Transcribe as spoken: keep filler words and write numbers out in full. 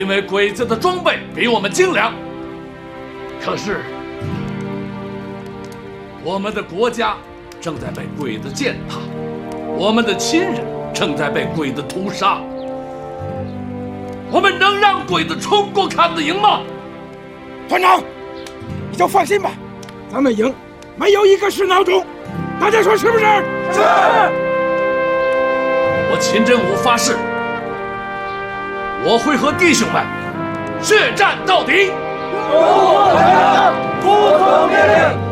因为鬼子的装备比我们精良。可是，我们的国家正在被鬼子践踏，我们的亲人正在被鬼子屠杀。我们能让鬼子冲过看子营吗？ 团长，你就放心吧，咱们营没有一个是孬种，大家说是不是？ 是。 我秦真武发誓，我会和弟兄们血战到底。 中国团长，服从命令。